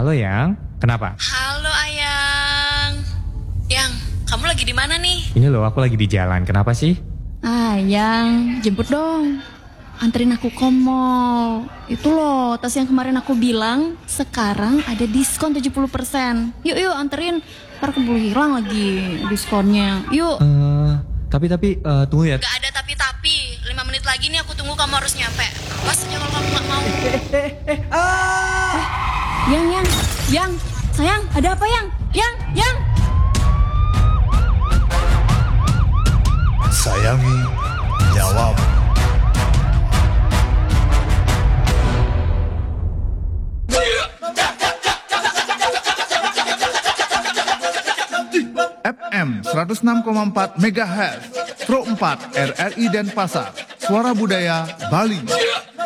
Halo Yang, kenapa? Halo Ayang. Yang, kamu lagi di mana nih? Ini loh, aku lagi di jalan. Kenapa sih? Yang jemput dong. Anterin aku ke mall. Itu loh, tas yang kemarin aku bilang sekarang ada diskon 70%. Yuk, anterin. Ntar keburu hilang lagi diskonnya. Yuk. Tapi tunggu ya. Gak ada tapi-tapi. 5 menit lagi nih aku tunggu kamu harus nyampe. Awas aja kalau kamu gak mau. Yang. Sayang, ada apa Yang? Yang. Sayangi nyawamu. FM 106,4 MHz Pro 4 RRI Denpasar. Suara Budaya Bali.